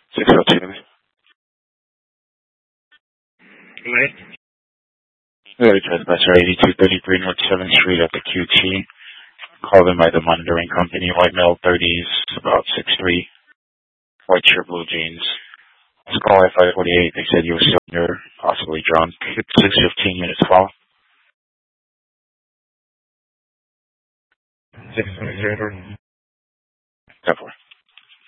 602. Right. Trespass 8233 North 7th Street at the QT. Called in by the monitoring company, white male 30s, about 6'3", white shirt, blue jeans. I was calling at 548. They said you were still near, possibly drunk. It's 6:15 minutes call. 600. 10-4.